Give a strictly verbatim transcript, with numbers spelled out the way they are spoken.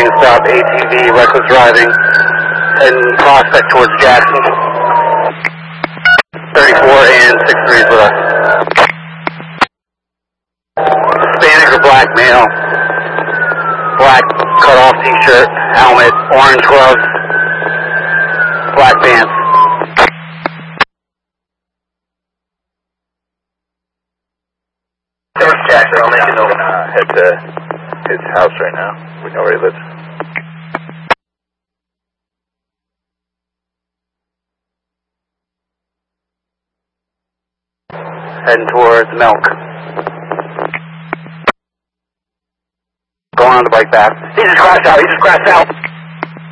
Wingstop, A T V, reckless driving, heading Prospect towards Jackson. thirty-four and six threes with us. Hispanic or black male. Black cut-off t-shirt, helmet, orange gloves, black pants. George Jackson, I'll make it over. Uh, head to his house right now. We know where he lives. Heading towards Milk. Going on the bike path. He just crashed out. He just crashed out.